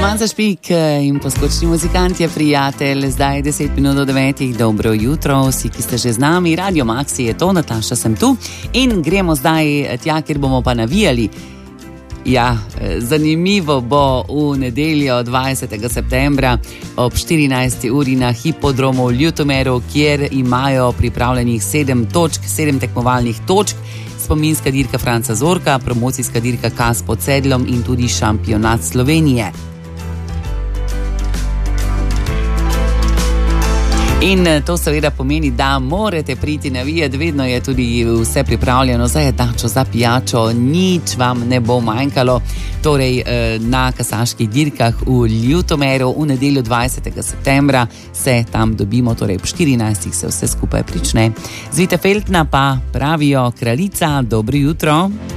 Romanca Špik in poskočni muzikant je prijatelj. Zdaj 10 minut do 9. Dobro jutro, vsi, ki ste že z nami. Radio Maxi je to, Nataša sem tu. In gremo zdaj tja, kjer bomo pa navijali. Ja, zanimivo bo v nedeljo 20. septembra ob 14. uri na hipodromu v Ljutomeru, kjer imajo pripravljenih 7 tekmovalnih točk. Spominska dirka Franca Zorka, promocijska dirka Kas pod sedlom in tudi šampionat Slovenije. In to seveda pomeni, da morate priti navijati, vedno je tudi vse pripravljeno za jedačo, za pijačo, nič vam ne bo manjkalo. Torej na kasaških dirkah v Ljutomeru v nedeljo 20. septembra se tam dobimo, torej ob 14. se vse skupaj prične. Z Vitefeldna pa pravijo kraljica, dobro jutro.